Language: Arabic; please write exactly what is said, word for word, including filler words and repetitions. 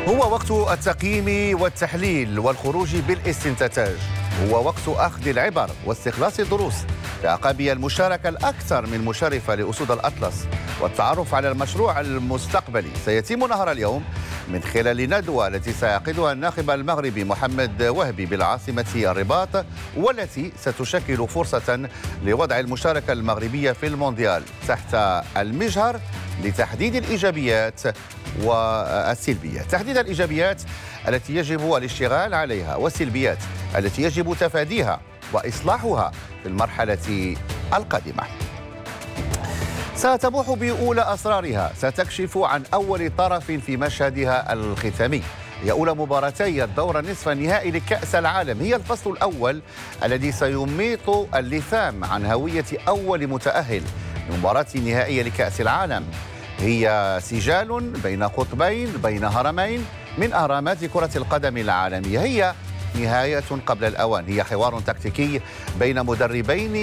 هو وقت التقييم والتحليل والخروج بالاستنتاج. هو وقت أخذ العبر واستخلاص الدروس تعقب المشاركة الأكثر من مشرفة لأسود الأطلس والتعرف على المشروع المستقبلي. سيتم نهار اليوم من خلال الندوة التي سيعقدها الناخب المغربي محمد وهبي بالعاصمة الرباط، والتي ستشكل فرصة لوضع المشاركة المغربية في المونديال تحت المجهر لتحديد الإيجابيات والسلبيات. تحديد الإيجابيات التي يجب الاشتغال عليها، والسلبيات التي يجب تفاديها وإصلاحها في المرحلة القادمة. ستبوح بأولى أسرارها، ستكشف عن أول طرف في مشهدها الختامي. هي أولى مباراتي الدور النصف النهائي لكأس العالم. هي الفصل الأول الذي سيميط اللثام عن هوية أول متأهل لمباراة نهائية لكأس العالم. هي سجال بين قطبين، بين هرمين من أهرامات كرة القدم العالمية. هي نهاية قبل الأوان، هي حوار تكتيكي بين مدربين